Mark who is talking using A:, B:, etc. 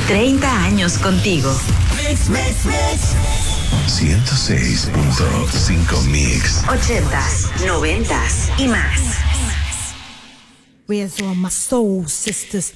A: 30 años contigo.
B: Mix, mix, mix.
C: 106.5 Mix.
A: 80s, 90s y más.
D: Where's all my soul sisters?